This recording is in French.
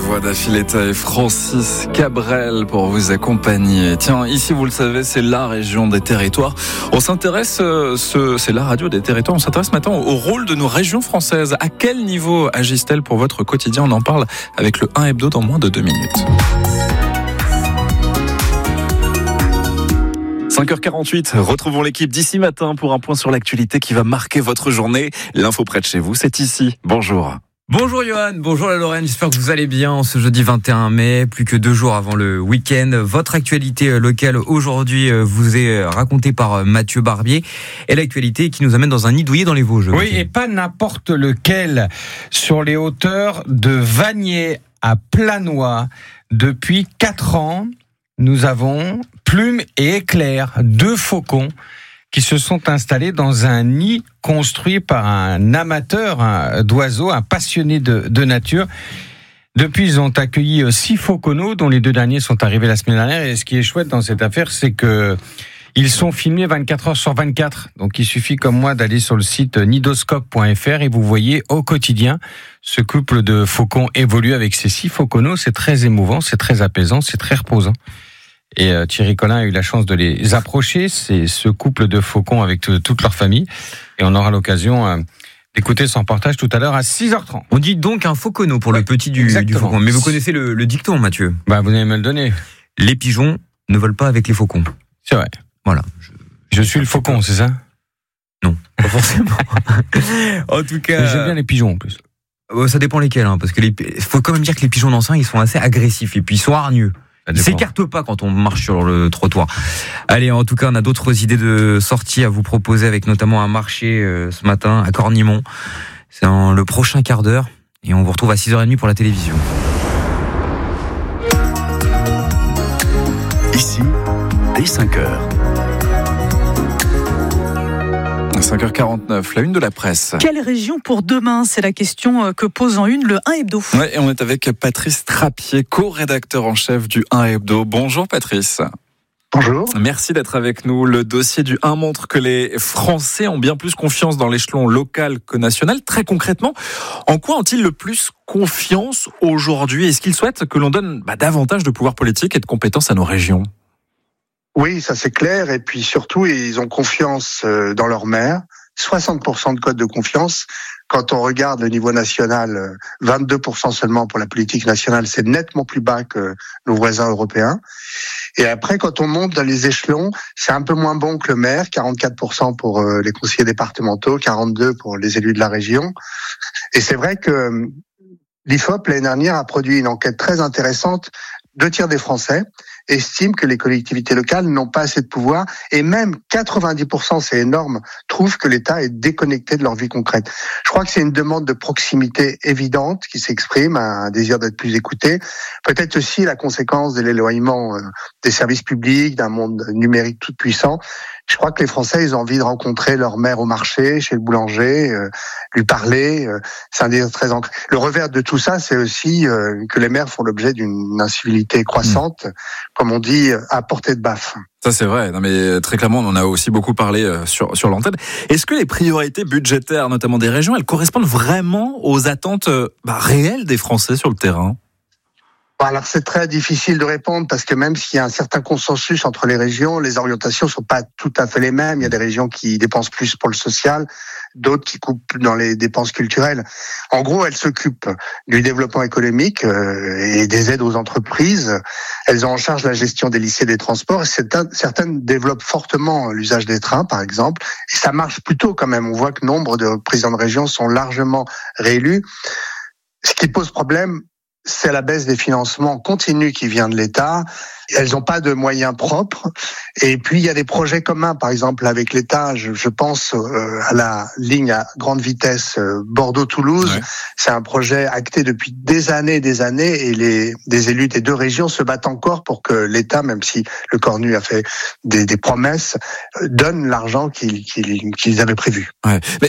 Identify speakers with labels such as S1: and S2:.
S1: voix d'Afiletta et Francis Cabrel pour vous accompagner. Tiens, ici, vous le savez, c'est la région des territoires. On s'intéresse, c'est la radio des territoires. On s'intéresse maintenant au rôle de nos régions françaises. À quel niveau agissent-elles pour votre quotidien? On en parle avec le 1 Hebdo dans moins de 2 minutes. 5h48, retrouvons l'équipe d'ici matin pour un point sur l'actualité qui va marquer votre journée. L'info près de chez vous, c'est ici. Bonjour.
S2: Bonjour Johan, bonjour la Lorraine, j'espère que vous allez bien ce jeudi 21 mai, plus que 2 jours avant le week-end. Votre actualité locale aujourd'hui vous est racontée par Mathieu Barbier et l'actualité qui nous amène dans un nid douillet dans les Vosges.
S3: Oui, et pas n'importe lequel, sur les hauteurs de Vanier à Planois. Depuis 4 ans, nous avons Plume et Éclair, 2 faucons qui se sont installés dans un nid construit par un amateur d'oiseaux, un passionné de nature. Depuis, ils ont accueilli 6 fauconneaux, dont les 2 derniers sont arrivés la semaine dernière. Et ce qui est chouette dans cette affaire, c'est que ils sont filmés 24 heures sur 24. Donc, il suffit, comme moi, d'aller sur le site nidoscope.fr et vous voyez au quotidien ce couple de faucons évoluer avec ces 6 fauconneaux. C'est très émouvant, c'est très apaisant, c'est très reposant. Et Thierry Collin a eu la chance de les approcher. C'est ce couple de faucons avec toute leur famille. Et on aura l'occasion d'écouter son reportage tout à l'heure à 6h30.
S2: On dit donc un fauconneau pour le petit du faucon. Mais vous connaissez le dicton, Mathieu?
S3: Bah, vous allez me le donner.
S2: Les pigeons ne volent pas avec les faucons.
S3: C'est vrai.
S2: Voilà.
S3: Je suis le faucon, c'est ça?
S2: Non, pas forcément. En tout cas.
S3: Mais j'aime bien les pigeons en plus.
S2: Ça dépend lesquels, parce que faut quand même dire que les pigeons d'anciens, ils sont assez agressifs et puis ils sont hargneux. Ils s'écartent pas quand on marche sur le trottoir. Allez, en tout cas, on a d'autres idées de sortie à vous proposer, avec notamment un marché ce matin à Cornimont. C'est dans le prochain quart d'heure et on vous retrouve à 6h30 pour la télévision.
S4: Ici, dès 5h.
S1: 5h49, la une de la presse.
S5: Quelle région pour demain? C'est la question que pose en une le 1 Hebdo.
S1: Ouais, et on est avec Patrice Trappier, co-rédacteur en chef du 1 Hebdo. Bonjour Patrice.
S6: Bonjour.
S1: Merci d'être avec nous. Le dossier du 1 montre que les Français ont bien plus confiance dans l'échelon local que national. Très concrètement, en quoi ont-ils le plus confiance aujourd'hui? Est-ce qu'ils souhaitent que l'on donne davantage de pouvoir politique et de compétences à nos régions?
S6: Oui, ça c'est clair. Et puis surtout, ils ont confiance dans leur maire. 60% de code de confiance. Quand on regarde le niveau national, 22% seulement pour la politique nationale. C'est nettement plus bas que nos voisins européens. Et après, quand on monte dans les échelons, c'est un peu moins bon que le maire. 44% pour les conseillers départementaux, 42% pour les élus de la région. Et c'est vrai que l'IFOP, l'année dernière, a produit une enquête très intéressante. 2 tiers des Français estiment que les collectivités locales n'ont pas assez de pouvoir, et même 90%, c'est énorme, trouvent que l'État est déconnecté de leur vie concrète. Je crois que c'est une demande de proximité évidente qui s'exprime, un désir d'être plus écouté, peut-être aussi la conséquence de l'éloignement des services publics, d'un monde numérique tout puissant. Je crois que les Français, ils ont envie de rencontrer leur maire au marché, chez le boulanger, lui parler. C'est un désir très ancré. Le revers de tout ça, c'est aussi que les maires font l'objet d'une incivilité croissante, comme on dit, à portée de baffe.
S1: Ça c'est vrai, non mais très clairement on en a aussi beaucoup parlé sur l'antenne. Est-ce que les priorités budgétaires, notamment des régions, elles correspondent vraiment aux attentes réelles des Français sur le terrain?
S6: Alors c'est très difficile de répondre parce que même s'il y a un certain consensus entre les régions, les orientations sont pas tout à fait les mêmes. Il y a des régions qui dépensent plus pour le social, d'autres qui coupent dans les dépenses culturelles. En gros, elles s'occupent du développement économique et des aides aux entreprises. Elles ont en charge la gestion des lycées, des transports. Et certaines développent fortement l'usage des trains, par exemple. Et ça marche plutôt quand même. On voit que nombre de présidents de région sont largement réélus. Ce qui pose problème, c'est la baisse des financements continue qui vient de l'État. Elles n'ont pas de moyens propres. Et puis, il y a des projets communs, par exemple, avec l'État. Je pense à la ligne à grande vitesse Bordeaux-Toulouse. Ouais. C'est un projet acté depuis des années et des élus des 2 régions se battent encore pour que l'État, même si le Cornu a fait des promesses, donne l'argent qu'ils avaient prévu.
S1: Ouais. Mais